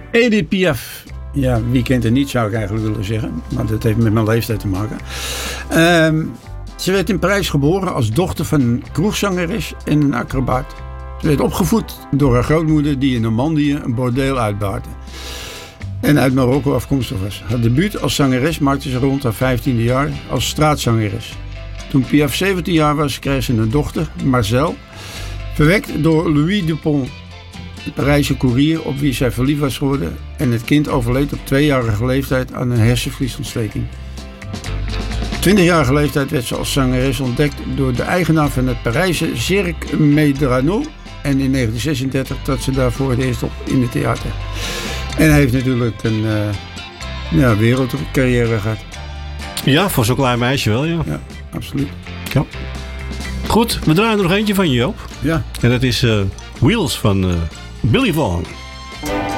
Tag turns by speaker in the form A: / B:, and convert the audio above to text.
A: Edith Piaf. Ja, wie kent het niet, zou ik eigenlijk willen zeggen. Maar dat heeft met mijn leeftijd te maken. Ze werd in Parijs geboren als dochter van een kroegzangeres en een acrobaat. Ze werd opgevoed door haar grootmoeder die in Normandië een bordeel uitbaarde. En uit Marokko afkomstig was. Haar debuut als zangeres maakte ze rond haar 15e jaar als straatzangeres. Toen Piaf 17 jaar was, kreeg ze een dochter, Marcel. Verwekt door Louis Dupont, de Parijse koerier op wie zij verliefd was geworden. En het kind overleed op 2-jarige leeftijd aan een hersenvliesontsteking. Op 20-jarige leeftijd werd ze als zangeres ontdekt door de eigenaar van het Parijse Cirque Medrano. En in 1936 trad ze daar voor het eerst op in het theater. En hij heeft natuurlijk een wereldcarrière gehad.
B: Ja, voor zo'n klein meisje wel, ja.
A: Ja, absoluut.
B: Ja. Goed, we draaien er nog eentje van je op.
A: Ja.
B: En dat is Wheels van Billy Vaughn.